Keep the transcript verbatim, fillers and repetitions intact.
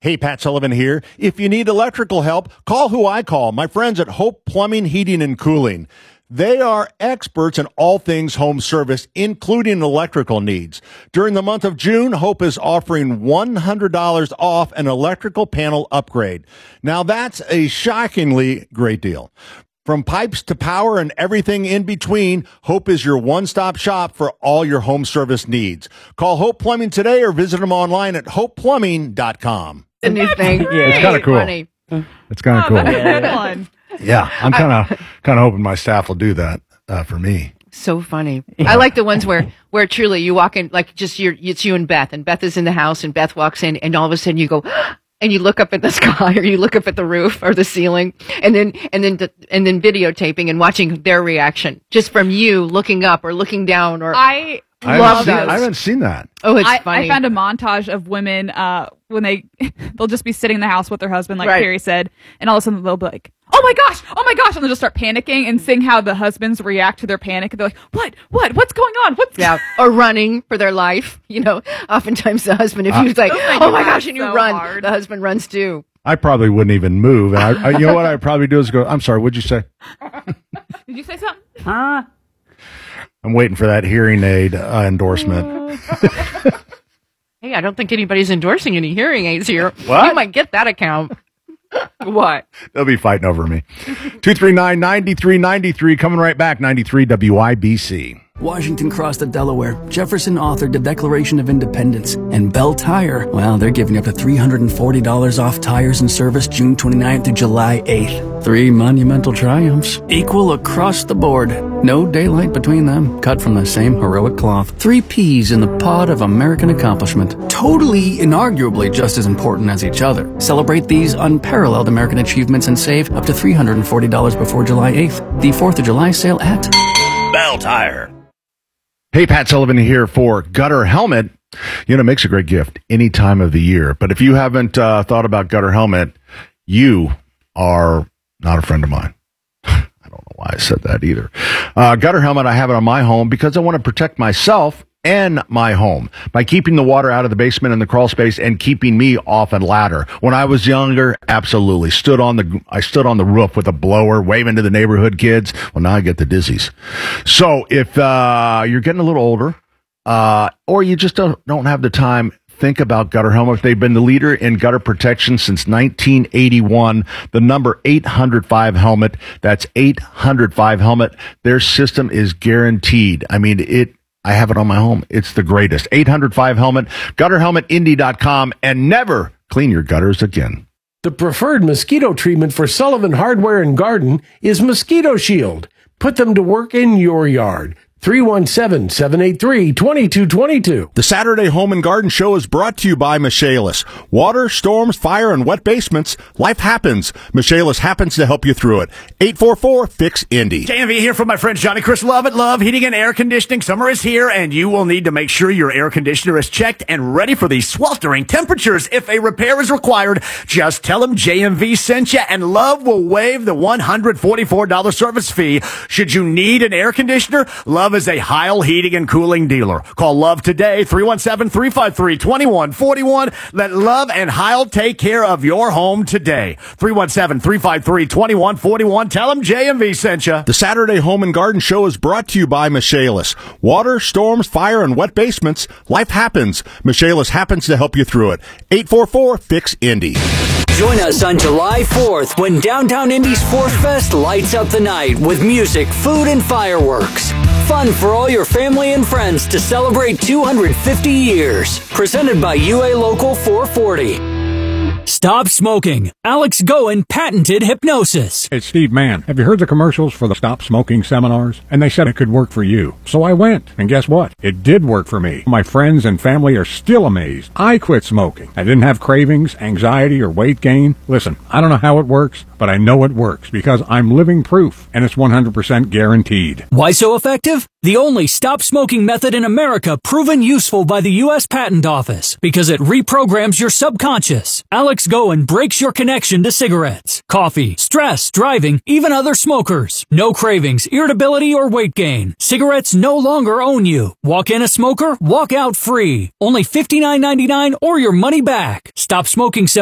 Hey, Pat Sullivan here. If you need electrical help, call who I call, my friends at Hope Plumbing, Heating, and Cooling. They are experts in all things home service, including electrical needs. During the month of June, Hope is offering one hundred dollars off an electrical panel upgrade. Now, that's a shockingly great deal. From pipes to power and everything in between, Hope is your one-stop shop for all your home service needs. Call Hope Plumbing today or visit them online at hope plumbing dot com. The new thing. Yeah, it's kind of cool. Funny. It's kind of Oh, cool. that's a good one. Yeah, I'm kind of kind of hoping my staff will do that uh, for me. So funny. I like the ones where, where truly you walk in, like just you're, it's you and Beth, and Beth is in the house, and Beth walks in, and all of a sudden you go, and you look up at the sky, or you look up at the roof or the ceiling, and then and then and then videotaping and watching their reaction just from you looking up or looking down. Or I I love haven't, seen, those. I haven't seen that. Oh, it's I, funny. I found a montage of women uh, when they they'll just be sitting in the house with their husband, like Right. Carrie said, and all of a sudden they'll be like, "Oh my gosh, oh my gosh," and they'll just start panicking and seeing how the husbands react to their panic. And they're like, "What? What? What's going on? What's Yeah, or running for their life. You know, oftentimes the husband, if he was like, "Oh my gosh," and you so run, hard. the husband runs too. I probably wouldn't even move. And I, I, you know what I'd probably do is go, I'm sorry, what'd you say? Did you say something? I'm waiting for that hearing aid uh, endorsement. Hey, I don't think anybody's endorsing any hearing aids here. What? You might get that account. What? They'll be fighting over me. two three nine, nine three nine three, coming right back, ninety-three W I B C. Washington crossed the Delaware, Jefferson authored the Declaration of Independence, and Bell Tire, well, they're giving you up to three hundred forty dollars off tires and service June twenty-ninth to July eighth. Three monumental triumphs, equal across the board. No daylight between them, cut from the same heroic cloth. Three peas in the pod of American accomplishment. Totally, inarguably just as important as each other. Celebrate these unparalleled American achievements and save up to three hundred forty dollars before July eighth. The fourth of July sale at Bell Tire. Hey, Pat Sullivan here for Gutter Helmet. You know, it makes a great gift any time of the year. But if you haven't uh, thought about Gutter Helmet, you are not a friend of mine. I don't know why I said that either. Uh, Gutter Helmet, I have it on my home because I want to protect myself and my home by keeping the water out of the basement and the crawl space and keeping me off a ladder. When I was younger, absolutely stood on the, I stood on the roof with a blower waving to the neighborhood kids. Well, now I get the dizzies. So if, uh, you're getting a little older, uh, or you just don't, don't have the time, think about Gutter Helmet. They've been the leader in gutter protection since nineteen eighty-one. The number eight hundred five helmet. That's eight hundred five helmet. Their system is guaranteed. I mean, it, I have it on my home. It's the greatest. eight hundred five helmet, gutter helmet indy dot com, and never clean your gutters again. The preferred mosquito treatment for Sullivan Hardware and Garden is Mosquito Shield. Put them to work in your yard. three one seven, seven eight three, two two two two. The Saturday Home and Garden Show is brought to you by Michaelis. Water, storms, fire, and wet basements. Life happens. Michaelis happens to help you through it. eight four four, fix Indy. J M V here from my friend Johnny Chris Love at Love Heating and Air Conditioning. Summer is here, and you will need to make sure your air conditioner is checked and ready for these sweltering temperatures. If a repair is required, just tell them J M V sent you, and Love will waive the one hundred forty-four dollars service fee. Should you need an air conditioner, Love is a Heil Heating and Cooling dealer. Call Love today, three one seven, three five three, two one four one. Let Love and Heil take care of your home today. three one seven, three five three, two one four one. Tell them J M V sent you. The Saturday Home and Garden Show is brought to you by Michaelis. Water, storms, fire, and wet basements. Life happens. Michaelis happens to help you through it. eight four four, fix Indy. Join us on July fourth when Downtown Indy's Fourth Fest lights up the night with music, food, and fireworks. Fun for all your family and friends to celebrate two hundred fifty years. Presented by U A Local four forty. Stop smoking. Alex Goen patented hypnosis. It's Steve Mann. Have you heard the commercials for the Stop Smoking seminars? And they said it could work for you. So I went. And guess what? It did work for me. My friends and family are still amazed. I quit smoking. I didn't have cravings, anxiety, or weight gain. Listen, I don't know how it works, but I know it works because I'm living proof, and it's one hundred percent guaranteed. Why so effective? The only stop smoking method in America proven useful by the U S Patent Office because it reprograms your subconscious. Alex Goen breaks your connection to cigarettes, coffee, stress, driving, even other smokers. No cravings, irritability, or weight gain. Cigarettes no longer own you. Walk in a smoker, walk out free. Only fifty-nine ninety-nine or your money back. Stop smoking